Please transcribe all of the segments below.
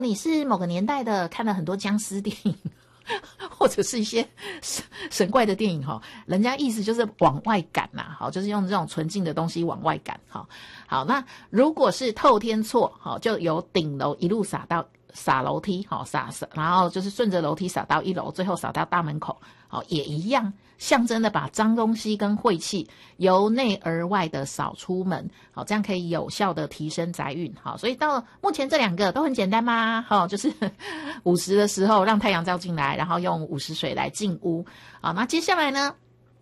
你是某个年代的看了很多僵尸电影，或者是一些神怪的电影哈，人家意思就是往外赶呐，好，就是用这种纯净的东西往外赶哈。好，那如果是透天厝，好，就由顶楼一路洒楼梯，好洒，然后就是顺着楼梯洒到1楼，最后洒到大门口，好，也一样象征的把脏东西跟晦气由内而外的扫出门，好，这样可以有效的提升财运，好，所以到目前这2个都很简单吗？好，就是50的时候让太阳照进来，然后用50水来净屋，好，那接下来呢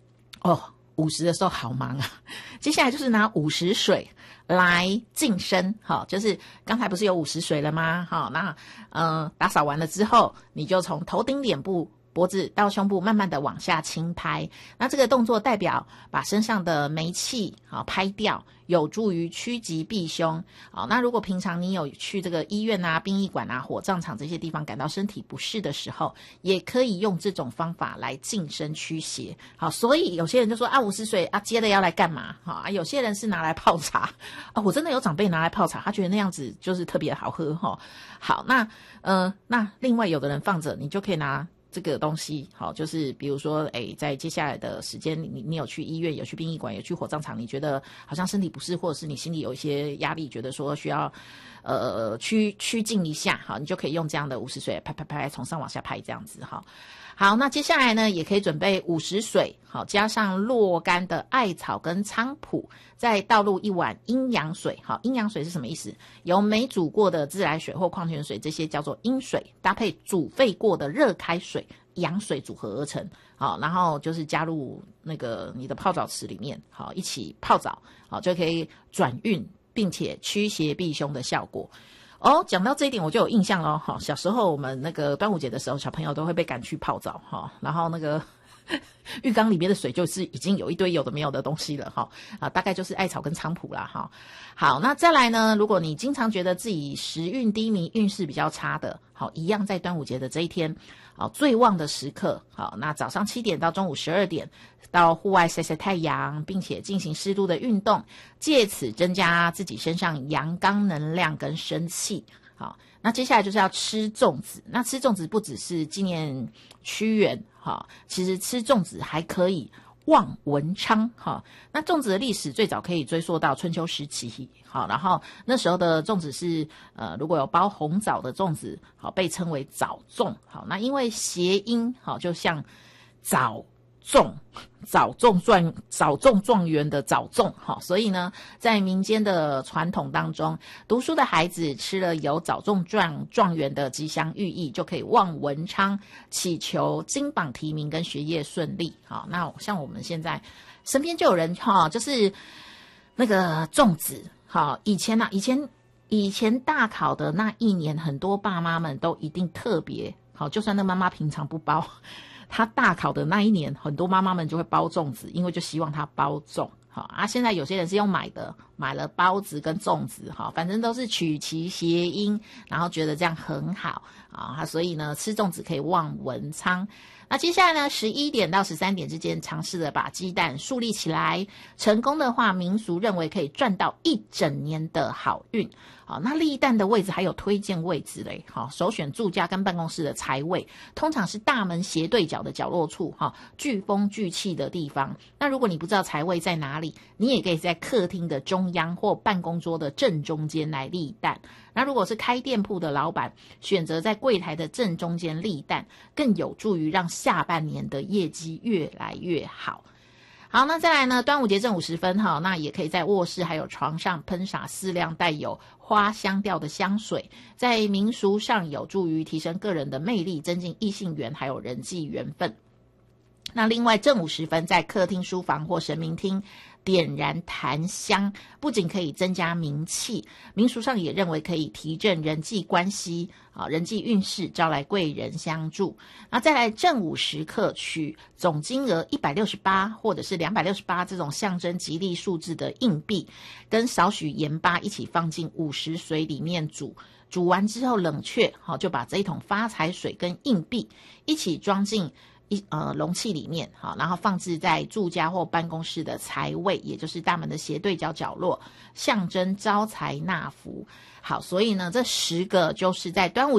？50的时候好忙啊，接下来就是拿50水来净身，好，就是刚才不是有50水了吗？好，那打扫完了之后，你就从头顶、脸部、脖子到胸部慢慢的往下轻拍，那这个动作代表把身上的霉气好拍掉，有助于趋吉避凶。好，那如果平常你有去这个医院啊、殡仪馆啊、火葬场这些地方感到身体不适的时候，也可以用这种方法来净身驱邪。好，所以有些人就说啊，50水啊，接着要来干嘛？好啊，有些人是拿来泡茶啊，我真的有长辈拿来泡茶，他觉得那样子就是特别好喝哈。好，那另外有的人放着，你就可以拿这个东西，好，就是比如说，在接下来的时间，你有去医院，有去殡仪馆，有去火葬场，你觉得好像身体不适，或者是你心里有一些压力，觉得说需要趋近一下，好，你就可以用这样的50水拍拍拍，从上往下拍这样子，哈。好，那接下来呢，也可以准备50水，好，加上若干的艾草跟菖蒲，再倒入1碗阴阳水。好，阴阳水是什么意思？由没煮过的自来水或矿泉水，这些叫做阴水，搭配煮沸过的热开水、阳水组合而成。好，然后就是加入那个你的泡澡池里面，好，一起泡澡，好，就可以转运，并且驱邪避凶的效果。讲到这一点我就有印象咯，小时候我们那个端午节的时候，小朋友都会被赶去泡澡，然后那个浴缸里面的水就是已经有一堆有的没有的东西了，大概就是艾草跟菖蒲啦，好，那再来呢，如果你经常觉得自己时运低迷，运势比较差的，好，一样在端午节的这一天，好，最旺的时刻，好，那早上7点到中午12点到户外晒晒太阳，并且进行适度的运动，借此增加自己身上阳刚能量跟生气。好，那接下来就是要吃粽子。那吃粽子不只是纪念屈原，其实吃粽子还可以望文昌。那粽子的历史最早可以追溯到春秋时期。好，然后那时候的粽子是如果有包红枣的粽子，好，被称为枣粽。好，那因为谐音，好，就像枣中状元的枣粽，所以呢，在民间的传统当中，读书的孩子吃了有枣中状元的吉祥寓意，就可以望文昌，祈求金榜题名跟学业顺利。好，那像我们现在身边就有人就是那个粽子，好，以前大考的那一年，很多爸妈们都一定特别好，就算那妈妈平常不包，他大考的那一年，很多妈妈们就会包粽子，因为就希望他包中。好啊，现在有些人是用买了包子跟粽子，反正都是取其谐音，然后觉得这样很好啊，所以呢，吃粽子可以望文昌。那接下来呢，11点到13点之间，尝试的把鸡蛋竖立起来，成功的话，民俗认为可以赚到1整年的好运。好，那立蛋的位置还有推荐位置嘞，好，首选住家跟办公室的财位，通常是大门斜对角的角落处，聚风聚气的地方。那如果你不知道财位在哪里，你也可以在客厅的中央或办公桌的正中间来立蛋。那如果是开店铺的老板，选择在柜台的正中间立蛋，更有助于让下半年的业绩越来越好。好，那再来呢，端午节正午时分，那也可以在卧室还有床上喷洒4辆带有花香调的香水，在民俗上有助于提升个人的魅力，增进异性缘还有人际缘分。那另外正午时分，在客厅、书房或神明厅点燃檀香，不仅可以增加名气，民俗上也认为可以提振人际关系，人际运势，招来贵人相助。那再来正午时刻，取总金额168或者是268这种象征吉利数字的硬币，跟少许盐巴一起放进50水里面煮。煮完之后冷却，就把这一桶发财水跟硬币一起装进容器里面，好，然后放置在住家或办公室的财位，也就是大门的斜对角角落，象征招财纳福。好，所以呢，这10个就是在端午